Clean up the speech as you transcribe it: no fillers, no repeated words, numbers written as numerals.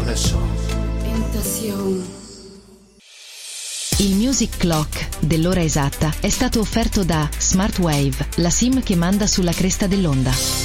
Corazón. Tentación. Il Music Clock dell'ora esatta è stato offerto da Smartwave, la SIM che manda sulla cresta dell'onda.